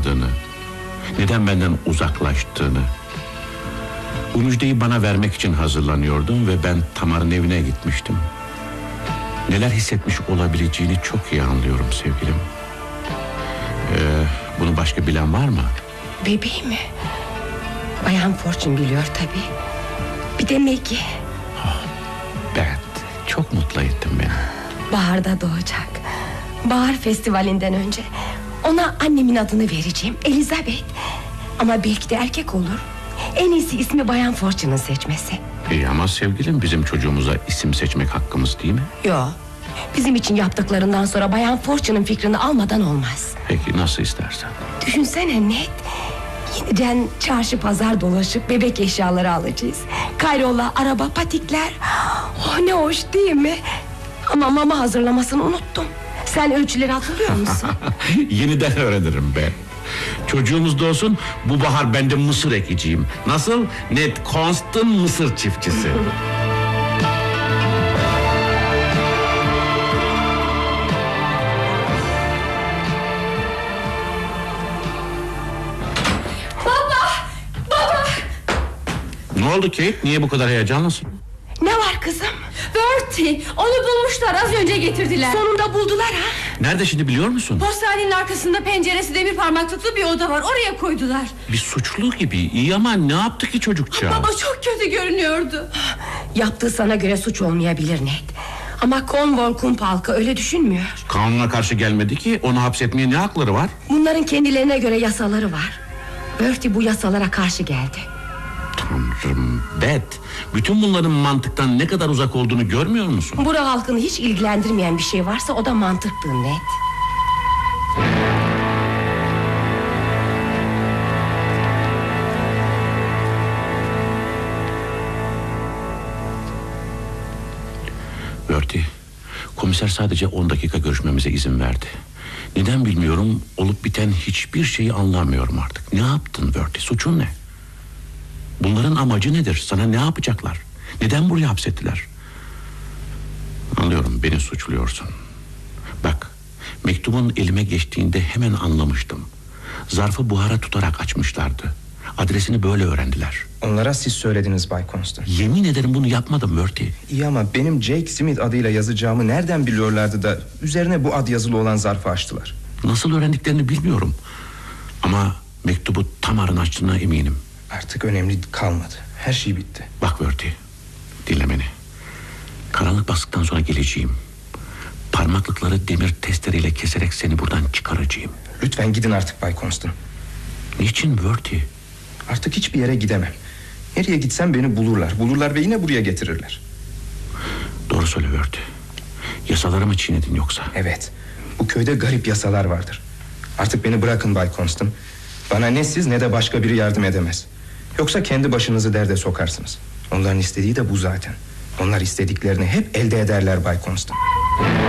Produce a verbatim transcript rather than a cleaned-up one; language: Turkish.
olmadığını, neden benden uzaklaştığını. Bu müjdeyi bana vermek için hazırlanıyordum ve ben Tamar'ın evine gitmiştim. Neler hissetmiş olabileceğini çok iyi anlıyorum sevgilim. Ee, bunu başka bilen var mı? Bebeği mi? Bayan Fortune biliyor tabii. Bir de Maggie. Oh, Beth, çok mutlu ettin beni. Baharda doğacak. Bahar festivalinden önce ona annemin adını vereceğim, Elizabeth. Ama belki de erkek olur. En iyisi ismi Bayan Fortune'ın seçmesi. İyi ama sevgilim, bizim çocuğumuza isim seçmek hakkımız değil mi? Yok. Bizim için yaptıklarından sonra Bayan Fortune'ın fikrini almadan olmaz. Peki nasıl istersen. Düşünsene Ned. Yeniden çarşı pazar dolaşıp bebek eşyaları alacağız. Kayrola, araba, patikler. Oh, ne hoş değil mi? Ama mama hazırlamasını unuttum. Sen ölçüleri hatırlıyor musun? Yeniden öğrenirim ben. Çocuğumuz da olsun, bu bahar ben de mısır ekeceğim. Nasıl? Ned Constant mısır çiftçisi. Ne oldu Kate? Niye bu kadar heyecanlısın? Ne var kızım? Bertie, onu bulmuşlar, az önce getirdiler. Sonunda buldular ha? Nerede şimdi biliyor musun? Postanenin arkasında penceresi demir parmaklıklı bir oda var, oraya koydular. Bir suçlu gibi. İyi ama ne yaptı ki çocukça? Baba çok kötü görünüyordu. Yaptığı sana göre suç olmayabilir Ned. Ama Cornwall kum halkı öyle düşünmüyor. Kanuna karşı gelmedi ki, onu hapsetmeye ne hakları var? Bunların kendilerine göre yasaları var. Bertie bu yasalara karşı geldi. Tanrım, Beth, bütün bunların mantıktan ne kadar uzak olduğunu görmüyor musun? Bura halkını hiç ilgilendirmeyen bir şey varsa o da mantıktır Ned. Bertie, komiser sadece on dakika görüşmemize izin verdi. Neden bilmiyorum, olup biten hiçbir şeyi anlamıyorum artık. Ne yaptın Bertie, suçun ne? Bunların amacı nedir? Sana ne yapacaklar? Neden buraya hapsettiler? Anlıyorum, beni suçluyorsun. Bak, mektubun elime geçtiğinde hemen anlamıştım. Zarfı buhara tutarak açmışlardı. Adresini böyle öğrendiler. Onlara siz söylediniz Bay Constant. Yemin ederim bunu yapmadım Bertie. İyi ama benim Jake Smith adıyla yazacağımı nereden biliyorlardı da üzerine bu ad yazılı olan zarfı açtılar? Nasıl öğrendiklerini bilmiyorum. Ama mektubu Tamar'ın açtığına eminim. Artık önemli kalmadı. Her şey bitti. Bak Bertie, dinle beni. Karanlık bastıktan sonra geleceğim. Parmaklıkları demir testereyle keserek seni buradan çıkaracağım. Lütfen gidin artık Bay Constant. Niçin Bertie? Artık hiçbir yere gidemem. Nereye gitsem beni bulurlar. Bulurlar ve yine buraya getirirler. Doğru söyle Bertie. Yasaları mı çiğnedin yoksa? Evet. Bu köyde garip yasalar vardır. Artık beni bırakın Bay Constant. Bana ne siz ne de başka biri yardım edemez. Yoksa kendi başınızı derde sokarsınız. Onların istediği de bu zaten. Onlar istediklerini hep elde ederler Bay Constant.